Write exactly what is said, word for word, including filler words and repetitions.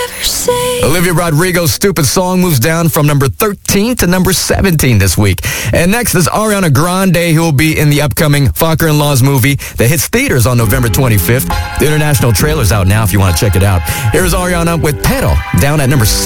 ever say. Olivia Rodrigo's Stupid Song moves down from number thirteen to number seventeen this week. And next is Ariana Grande, who will be in the upcoming Father-in-Law's movie that hits theaters on November twenty-fifth. The international trailer's out now if you want to check it out. Here's Ariana with Pedal, down at number six.